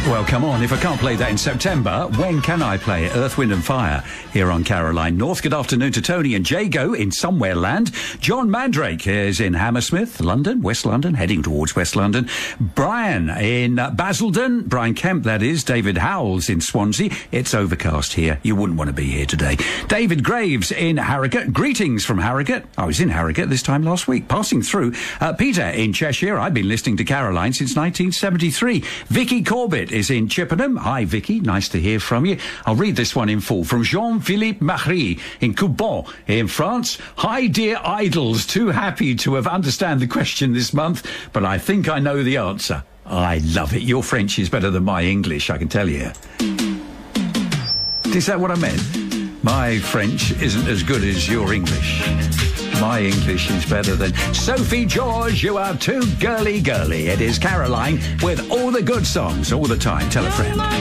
Well, come on. If I can't play that in September, when can I play it? Earth, Wind and Fire here on Caroline North. Good afternoon to Tony and Jago in Somewhere Land. John Mandrake is in Hammersmith, London, West London, heading towards West London. Brian in Basildon. Brian Kemp, that is. David Howells in Swansea. It's overcast here. You wouldn't want to be here today. David Graves in Harrogate. Greetings from Harrogate. I was in Harrogate this time last week, passing through. Peter in Cheshire. I've been listening to Caroline since 1973. Vicky Corbett is in Chippenham. Hi, Vicky. Nice to hear from you. I'll read this one in full. From Jean-Philippe Marie in Coubon in France. Hi, dear idols. Too happy to have understand the question this month, but I think I know the answer. I love it. Your French is better than my English, I can tell you. Is that what I meant? My French isn't as good as your English. My English is better than... Sophie George, you are too girly. It is Caroline with all the good songs all the time. Tell a friend.